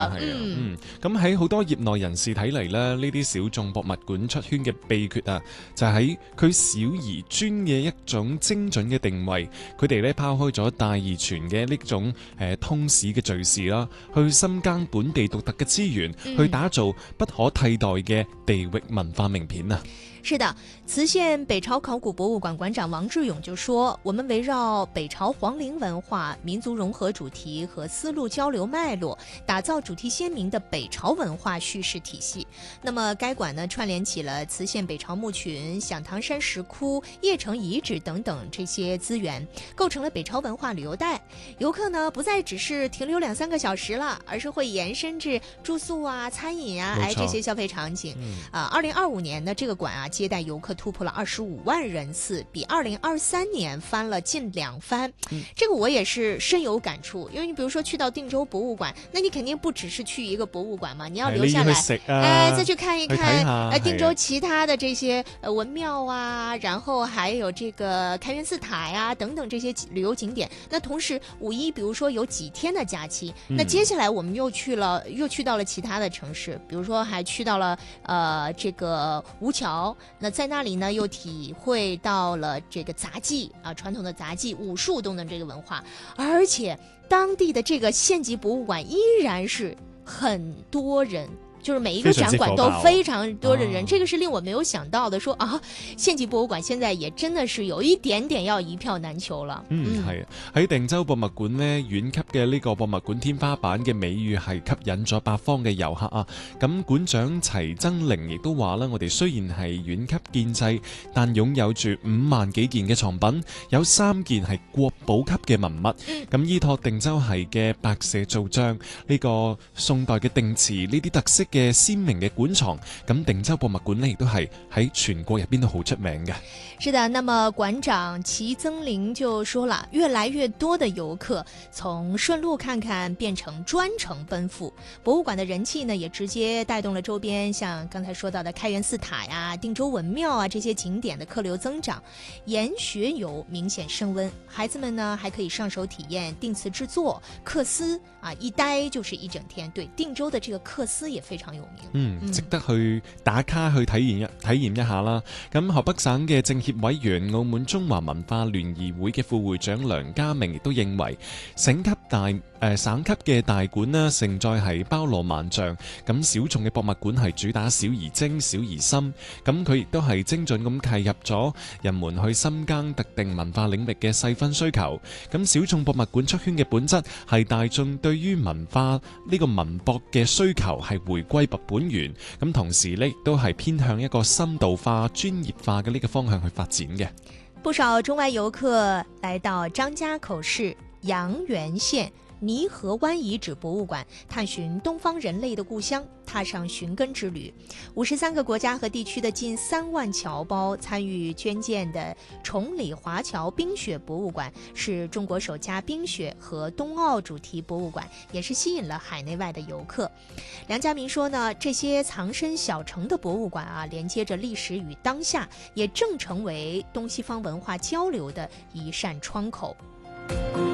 咁喺好多業內人士睇嚟咧，呢啲小眾博物館出圈嘅秘訣啊，就喺佢小而專嘅一種精準嘅定位。佢哋咧拋開咗大而全嘅呢種通史嘅敘事啦，去深耕本地獨特嘅資源，去打造不可替代嘅地域文化名片啊！ 是的，磁县北朝考古博物馆馆长王志勇就说，我们围绕北朝皇陵文化、民族融合主题和丝路交流脉络，打造主题鲜明的北朝文化叙事体系。那么该馆呢，串联起了磁县北朝墓群、响堂山石窟、邺城遗址等等这些资源，构成了北朝文化旅游带。游客呢，不再只是停留2-3个小时了，而是会延伸至住宿啊、餐饮啊，这些消费场景。2025年呢，这个馆啊，接待游客突破了25万人次，比2023年翻了近2番。这个我也是深有感触，因为你比如说去到定州博物馆，那你肯定不只是去一个博物馆嘛，你要留下来，再去看一看定州其他的这些文庙啊，然后还有这个开元寺塔呀等等这些旅游景点。那同时五一比如说有几天的假期，那接下来我们又去到了其他的城市，比如说还去到了这个吴桥。那在那里呢，又体会到了这个杂技啊，传统的杂技、武术等等这个文化，而且当地的这个县级博物馆依然是很多人。就是每一个展馆都非常多的人，这个是令我没有想到的。說啊，縣級博物館現在也真的是有一點點要一票難求了。 係喺定州博物館呢，縣級嘅呢個博物館天花板嘅美譽係吸引咗八方嘅遊客啊。咁館長齊增齡亦都話啦，我哋雖然係縣級建制，但擁有住5萬幾件嘅藏品，有3件係國寶級嘅文物。咁依託定州係嘅白蛇造像，呢個宋代嘅定瓷呢啲特色嘅鮮明嘅館藏，咁定州博物館呢亦都係喺全國入邊都好出名嘅。 是的，那麼館長齊增齡就說了，越來越多的遊客從順路看看變成專程奔赴，博物館的人氣呢也直接帶動了周邊像剛才說到的開元寺塔呀、定州文廟啊這些景點的客流增長，研學遊明顯升溫。孩子們呢還可以上手體驗定瓷製作、緙絲啊，一待就是一整天。對，定州的這個緙絲也非常有名。 值得去打卡去體驗一下啦。咁河北省嘅政協委員、澳門中華文化聯誼會嘅副會長梁家明亦都認為，省級嘅大館啦，盛載係包羅萬象。咁小眾嘅博物館係主打小而精、小而深。咁佢亦都係精準咁契入咗人們去深耕特定文化領域嘅細分需求。咁小眾博物館出圈嘅本質係大眾對於文化呢個文博嘅需求係回歸本源。咁同時呢，亦都係偏向一個深度化、專業化嘅呢個方向去發展嘅。 不少中外遊客來到張家口市陽源縣泥河灣遺址博物館，探尋東方人類的故鄉，踏上尋根之旅。53個國家和地區的近3萬僑胞參與捐建的崇禮華僑冰雪博物館，是中國首家冰雪和冬奧主題博物館，也是吸引了海內外的遊客。梁家明說呢，這些藏身小城的博物館啊，連接着歷史與當下，也正成為東西方文化交流的一扇窗口。